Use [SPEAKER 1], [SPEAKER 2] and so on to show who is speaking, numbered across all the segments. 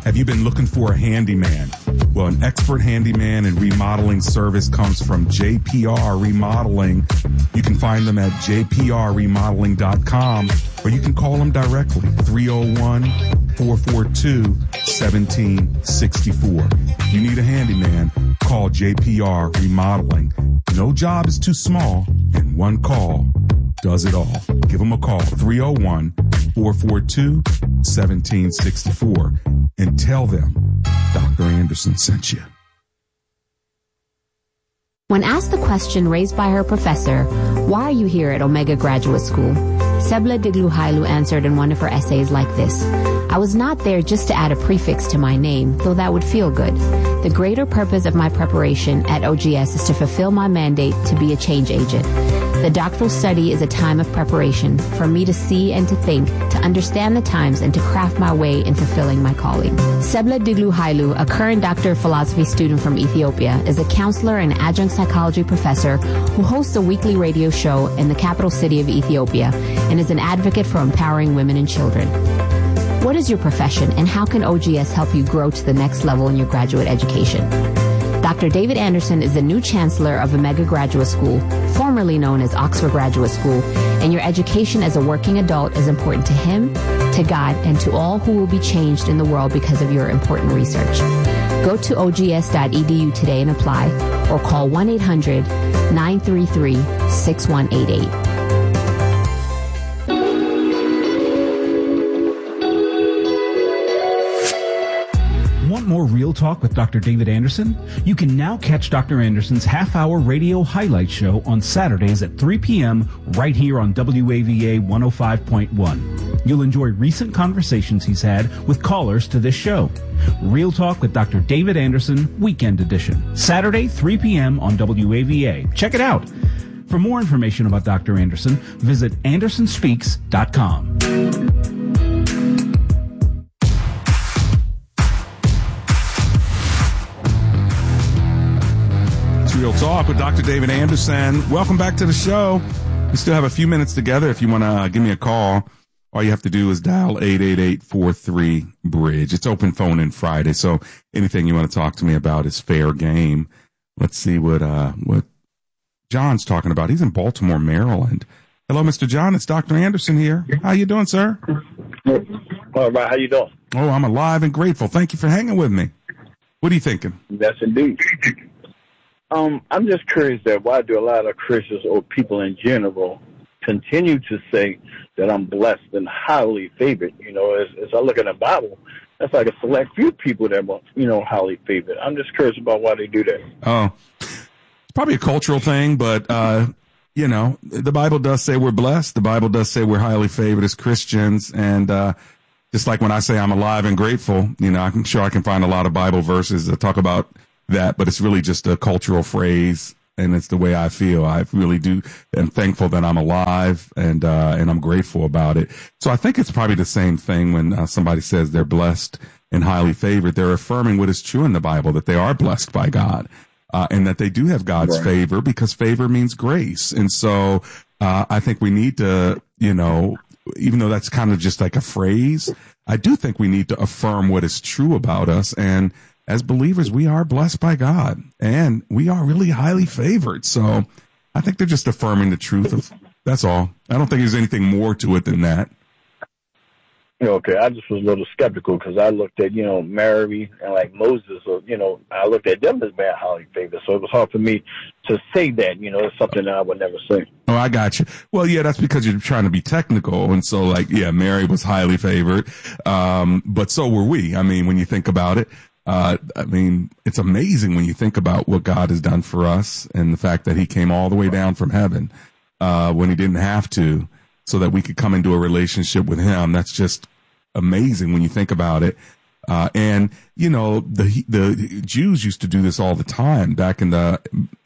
[SPEAKER 1] Have you been looking for a handyman? Well, an expert handyman and remodeling service comes from JPR Remodeling. You can find them at jprremodeling.com, or you can call them directly, 301-442-1764. If you need a handyman, call JPR Remodeling. No job is too small, and one call does it all. Give them a call, 301-442-1764, and tell them Dr. Anderson sent you.
[SPEAKER 2] When asked the question raised by her professor, why are you here at Omega Graduate School? Sebla Digluhailu answered in one of her essays like this: I was not there just to add a prefix to my name, though that would feel good. The greater purpose of my preparation at OGS is to fulfill my mandate to be a change agent. The doctoral study is a time of preparation for me to see and to think, to understand the times, and to craft my way in fulfilling my calling. Sebla Digluhailu, a current Doctor of Philosophy student from Ethiopia, is a counselor and adjunct psychology professor who hosts a weekly radio show in the capital city of Ethiopia and is an advocate for empowering women and children. What is your profession, and how can OGS help you grow to the next level in your graduate education? Dr. David Anderson is the new chancellor of Omega Graduate School, formerly known as Oxford Graduate School, and your education as a working adult is important to him, to God, and to all who will be changed in the world because of your important research. Go to ogs.edu today and apply, or call 1-800-933-6188.
[SPEAKER 3] More Real Talk with Dr. David Anderson? You can now catch Dr. Anderson's half-hour radio highlight show on Saturdays at 3 p.m. right here on WAVA 105.1. You'll enjoy recent conversations he's had with callers to this show. Real Talk with Dr. David Anderson, Weekend Edition. Saturday, 3 p.m. on WAVA. Check it out. For more information about Dr. Anderson, visit andersonspeaks.com.
[SPEAKER 1] Real Talk with Dr. David Anderson. Welcome back to the show. We still have a few minutes together. If you want to give me a call, all you have to do is dial 888-43-BRIDGE. It's open phone in Friday, so anything you want to talk to me about is fair game. Let's see what John's talking about. He's in Baltimore, Maryland. Hello, Mr. John. It's Dr. Anderson here. How you doing, sir?
[SPEAKER 4] All right. How you doing?
[SPEAKER 1] Oh, I'm alive and grateful. Thank you for hanging with me. What are you thinking?
[SPEAKER 4] Yes, indeed. I'm just curious that why do a lot of Christians or people in general continue to say that I'm blessed and highly favored? You know, as I look at the Bible, that's like a select few people that are, highly favored. I'm just curious about why they do that.
[SPEAKER 1] Oh, it's probably a cultural thing, but, the Bible does say we're blessed. The Bible does say we're highly favored as Christians. And just like when I say I'm alive and grateful, I'm sure I can find a lot of Bible verses that talk about that, but it's really just a cultural phrase, and it's the way I feel. I really am thankful that I'm alive, and I'm grateful about it. So I think it's probably the same thing when somebody says they're blessed and highly favored. They're affirming what is true in the Bible, that they are blessed by God, and that they do have God's favor, because favor means grace. And so I think we need to, even though that's kind of just like a phrase, I do think we need to affirm what is true about us. And as believers, we are blessed by God, and we are really highly favored. So I think they're just affirming the truth. That's all. I don't think there's anything more to it than that.
[SPEAKER 4] Okay, I just was a little skeptical because I looked at, Mary and like Moses, or, I looked at them as being highly favored. So it was hard for me to say that, it's something that I would never say.
[SPEAKER 1] Oh, I got you. Well, yeah, that's because you're trying to be technical. And so Mary was highly favored. But so were we. I mean, when you think about it. It's amazing when you think about what God has done for us and the fact that he came all the way down from heaven, when he didn't have to, so that we could come into a relationship with him. That's just amazing when you think about it. The Jews used to do this all the time back in the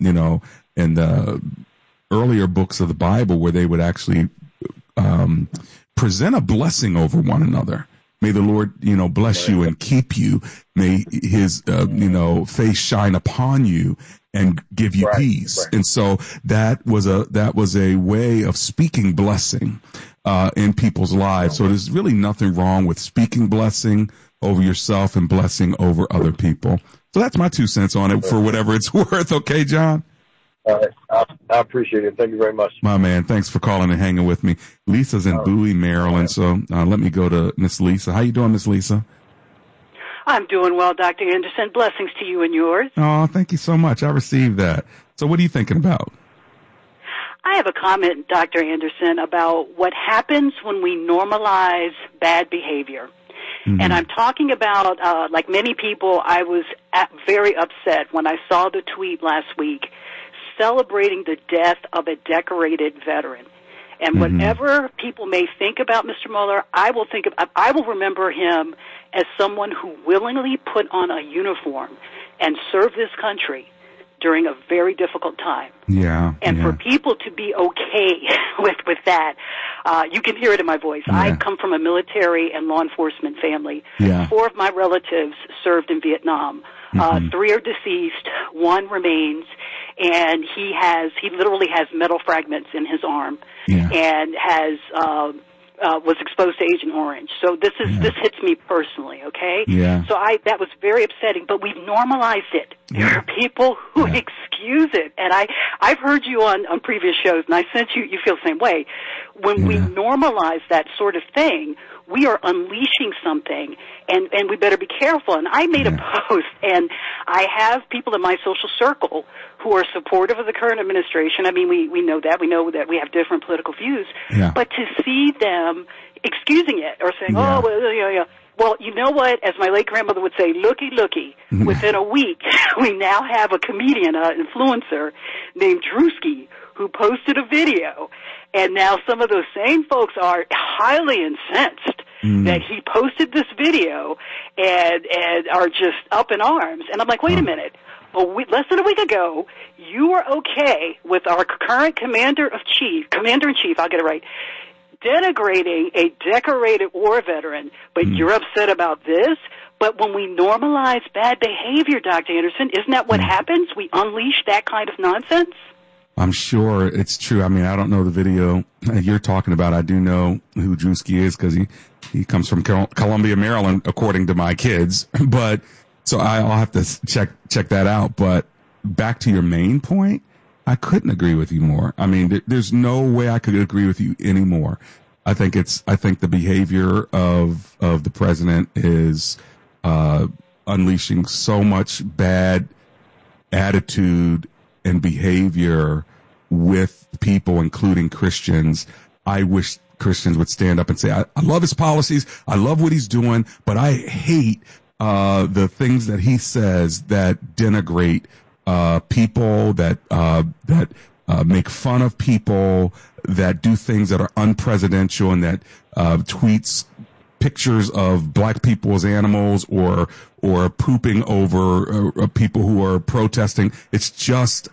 [SPEAKER 1] earlier books of the Bible, where they would actually, present a blessing over one another. May the Lord, bless you and keep you. May his, face shine upon you and give you peace. Right. And so that was a way of speaking blessing. in people's lives. So there's really nothing wrong with speaking blessing over yourself and blessing over other people. So that's my 2 cents on it for whatever it's worth. Okay, John?
[SPEAKER 4] All right. I appreciate it. Thank you very much.
[SPEAKER 1] My man, thanks for calling and hanging with me. Lisa's in Bowie, Maryland. So let me go to Miss Lisa. How you doing, Miss Lisa?
[SPEAKER 5] I'm doing well, Dr. Anderson. Blessings to you and yours.
[SPEAKER 1] Oh, thank you so much. I received that. So what are you thinking about?
[SPEAKER 5] I have a comment, Dr. Anderson, about what happens when we normalize bad behavior. Mm-hmm. And I'm talking about, like many people, I was very upset when I saw the tweet last week celebrating the death of a decorated veteran. And whatever people may think about Mr. Mueller, I will remember him as someone who willingly put on a uniform and served this country during a very difficult time.
[SPEAKER 1] Yeah.
[SPEAKER 5] And for people to be okay with that, you can hear it in my voice. Yeah. I come from a military and law enforcement family. Yeah. 4 of my relatives served in Vietnam. 3 are deceased, 1 remains, and he literally has metal fragments in his arm, and has was exposed to Agent Orange. So this hits me personally, okay? Yeah. So that was very upsetting, but we've normalized it. There are people who excuse it, and I've heard you on previous shows, and I sense you feel the same way. When we normalize that sort of thing, we are unleashing something, and we better be careful. And I made a post, and I have people in my social circle who are supportive of the current administration. I mean, we know that. We know that we have different political views. Yeah. But to see them excusing it or saying, well, you know what? As my late grandmother would say, looky. Within a week, we now have a comedian, an influencer named Drewski, who posted a video. And now some of those same folks are highly incensed that he posted this video and are just up in arms. And I'm like, wait a minute. Less than a week ago, you were okay with our current Commander-in-Chief, I'll get it right, denigrating a decorated war veteran, but you're upset about this? But when we normalize bad behavior, Dr. Anderson, isn't that what happens? We unleash that kind of nonsense?
[SPEAKER 1] I'm sure it's true. I mean, I don't know the video you're talking about. I do know who Drewski is because he comes from Columbia, Maryland, according to my kids. But so I'll have to check that out. But back to your main point, I couldn't agree with you more. I mean, there's no way I could agree with you anymore. I think the behavior of the president is unleashing so much bad attitude and behavior with people, including Christians. I wish Christians would stand up and say, I love his policies. I love what he's doing, but I hate the things that he says that denigrate people, that make fun of people, that do things that are unpresidential, and that tweets pictures of black people as animals or pooping over people who are protesting. It's just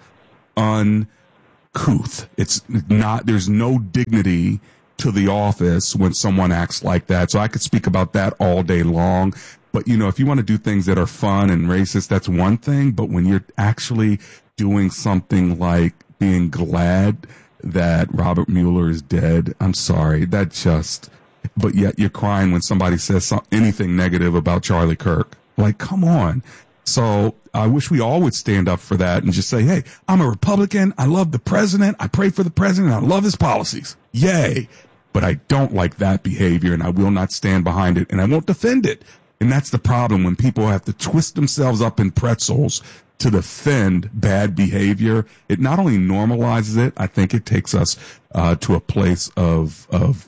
[SPEAKER 1] uncouth. It's not, there's no dignity to the office when someone acts like that. So I could speak about that all day long. But, you know, if you want to do things that are fun and racist, that's one thing. But when you're actually doing something like being glad that Robert Mueller is dead, I'm sorry, but yet you're crying when somebody says anything negative about Charlie Kirk. Like, come on. So I wish we all would stand up for that and just say, hey, I'm a Republican. I love the president. I pray for the president. I love his policies. Yay. But I don't like that behavior, and I will not stand behind it, and I won't defend it. And that's the problem when people have to twist themselves up in pretzels to defend bad behavior. It not only normalizes it, I think it takes us to a place of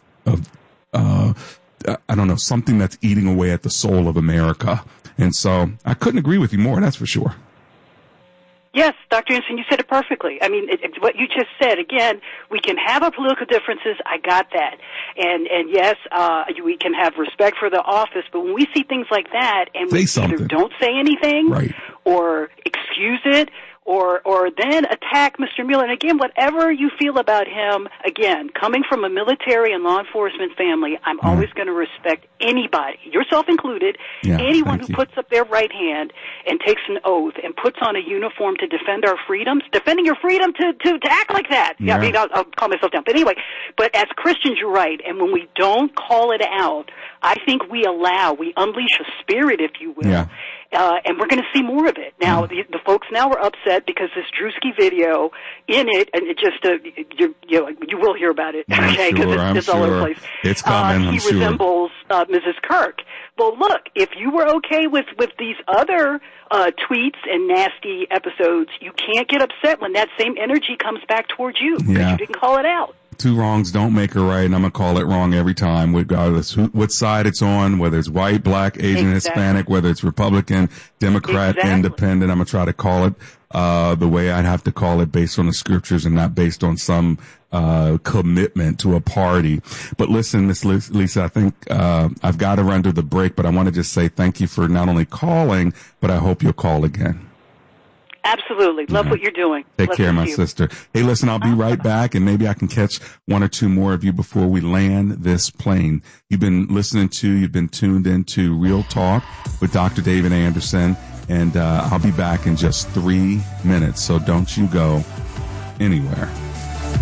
[SPEAKER 1] I don't know, something that's eating away at the soul of America. And so I couldn't agree with you more, that's for sure.
[SPEAKER 5] Yes, Dr. Anderson, you said it perfectly. I mean, what you just said, again, we can have our political differences. I got that. And yes, we can have respect for the office, but when we see things like that and we either don't say anything or excuse it or then attack Mr. Mueller. And again, whatever you feel about him, again, coming from a military and law enforcement family, I'm always going to respect anybody, yourself included, anyone who puts up their right hand and takes an oath and puts on a uniform to defend our freedoms, defending your freedom to act like that. Yeah, I mean, I'll calm myself down. But anyway, but as Christians, you're right. And when we don't call it out, I think we unleash a spirit, if you will. Yeah. And we're going to see more of it. Now, the folks now are upset because this Drewski video in it, and it just, you will hear about it, okay? Because it's all over the place.
[SPEAKER 1] It's coming,
[SPEAKER 5] he resembles Mrs. Kirk. Well, look, if you were okay with these other tweets and nasty episodes, you can't get upset when that same energy comes back towards you because you didn't call it out.
[SPEAKER 1] Two wrongs don't make a right, and I'm going to call it wrong every time, regardless what side it's on, whether it's white, black, Asian, Hispanic, whether it's Republican, Democrat, Independent. I'm going to try to call it the way I'd have to call it based on the scriptures and not based on some commitment to a party. But listen, Miss Lisa, I think I've got to run to the break, but I want to just say thank you for not only calling, but I hope you'll call again.
[SPEAKER 5] Absolutely. Love what you're doing.
[SPEAKER 1] Take care, my sister. Hey, listen, I'll be right back, and maybe I can catch one or two more of you before we land this plane. You've been tuned into Real Talk with Dr. David Anderson, and I'll be back in just 3 minutes, so don't you go anywhere.